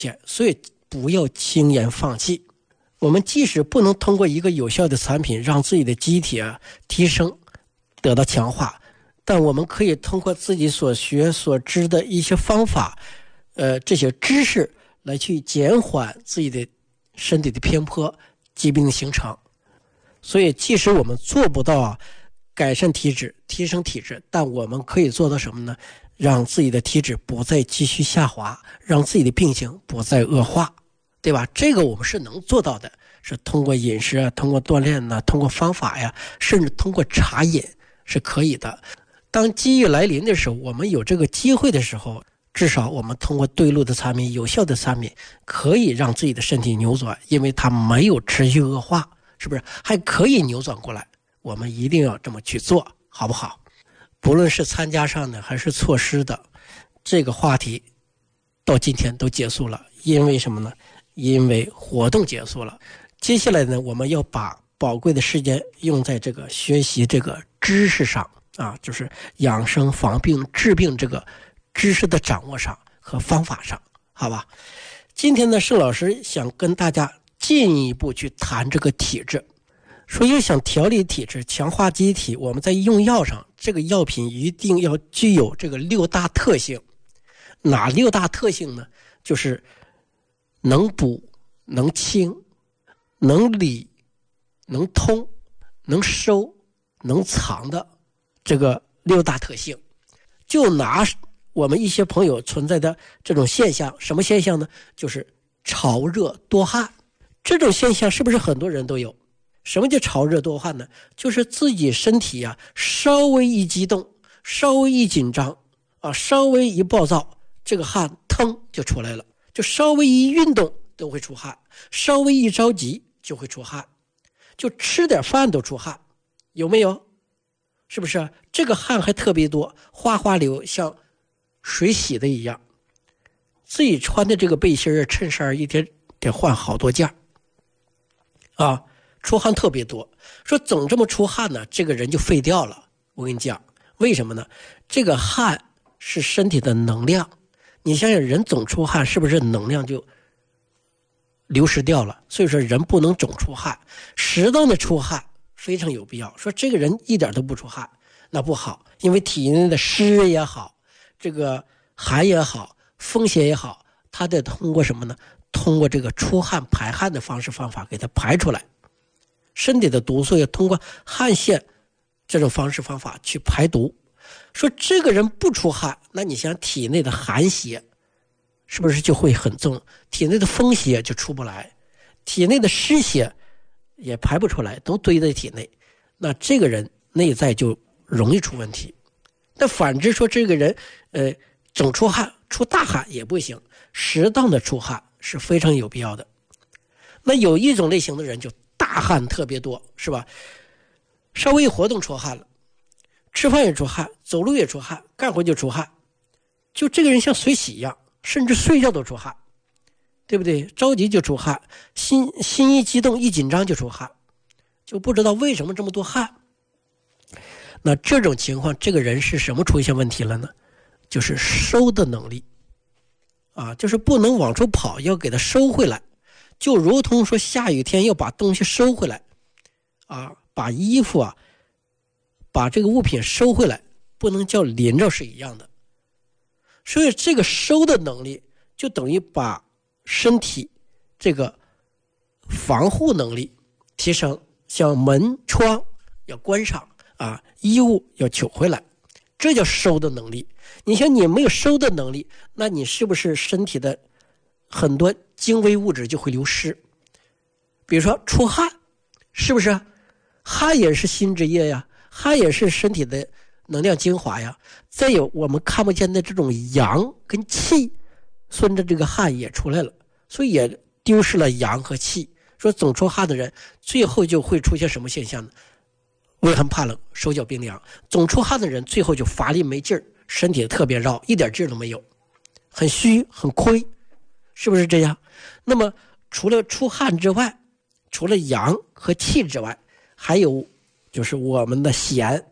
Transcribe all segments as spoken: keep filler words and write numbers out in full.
所以不要轻言放弃。我们即使不能通过一个有效的产品让自己的机体啊提升得到强化，但我们可以通过自己所学所知的一些方法，呃，这些知识来去减缓自己的身体的偏颇、疾病的形成。所以即使我们做不到啊改善体质、提升体质，但我们可以做到什么呢？让自己的体质不再继续下滑，让自己的病情不再恶化，对吧？这个我们是能做到的，是通过饮食啊，通过锻炼呢、啊，通过方法呀，甚至通过茶饮是可以的。当机遇来临的时候，我们有这个机会的时候，至少我们通过对路的产品、有效的产品，可以让自己的身体扭转，因为它没有持续恶化，是不是？还可以扭转过来。我们一定要这么去做，好不好？不论是参加上的还是错失的，这个话题到今天都结束了。因为什么呢？因为活动结束了。接下来呢，我们要把宝贵的时间用在这个学习这个知识上啊，就是养生防病治病这个知识的掌握上和方法上，好吧？今天呢，盛老师想跟大家进一步去谈这个体质。说要想调理体质、强化机体，我们在用药上，这个药品一定要具有这个六大特性。哪六大特性呢？就是能补、能清、能理、能通、能收、能藏的这个六大特性。就拿我们一些朋友存在的这种现象，什么现象呢？就是潮热多汗。这种现象是不是很多人都有？什么叫潮热多汗呢？就是自己身体啊，稍微一激动，稍微一紧张啊，稍微一暴躁，这个汗腾就出来了。就稍微一运动都会出汗，稍微一着急就会出汗，就吃点饭都出汗，有没有？是不是？这个汗还特别多，哗哗流，像水洗的一样。自己穿的这个背心儿、衬衫一天得换好多件啊。出汗特别多，说总这么出汗呢，这个人就废掉了。我跟你讲，为什么呢？这个汗是身体的能量，你想想，人总出汗，是不是能量就流失掉了？所以说，人不能总出汗，适当的出汗非常有必要。说这个人一点都不出汗，那不好，因为体内的湿也好，这个寒也好，风邪也好，它得通过什么呢？通过这个出汗排汗的方式方法给它排出来。身体的毒素要通过汗腺这种方式方法去排毒。说这个人不出汗，那你想体内的寒邪是不是就会很重？体内的风邪就出不来，体内的湿邪也排不出来，都堆在体内，那这个人内在就容易出问题。但反之说这个人呃总出汗，出大汗也不行，适当的出汗是非常有必要的。那有一种类型的人就大汗特别多，是吧？稍微一活动出汗了，吃饭也出汗，走路也出汗，干活就出汗，就这个人像水洗一样，甚至睡觉都出汗，对不对？着急就出汗，心心一激动一紧张就出汗，就不知道为什么这么多汗。那这种情况，这个人是什么出现问题了呢？就是收的能力啊，就是不能往出跑，要给它收回来。就如同说下雨天要把东西收回来啊，把衣服啊，把这个物品收回来，不能叫淋着是一样的。所以这个收的能力就等于把身体这个防护能力提升，像门窗要关上啊，衣物要取回来，这叫收的能力。你想你没有收的能力，那你是不是身体的很多精微物质就会流失？比如说出汗，是不是？汗也是心之液呀，汗也是身体的能量精华呀。再有我们看不见的这种阳跟气，顺着这个汗也出来了，所以也丢失了阳和气。说总出汗的人，最后就会出现什么现象呢？畏寒怕冷，手脚冰凉。总出汗的人，最后就乏力没劲儿，身体特别绕，一点劲儿都没有，很虚很亏，是不是这样？那么除了出汗之外，除了阳和气之外，还有就是我们的涎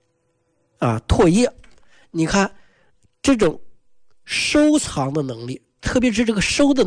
啊、唾液。你看这种收藏的能力特别是这个收的